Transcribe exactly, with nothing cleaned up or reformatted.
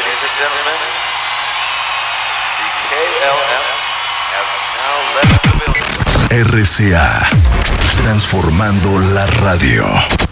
Ladies and gentlemen, the K L M has now left the building. R C A, transformando la radio.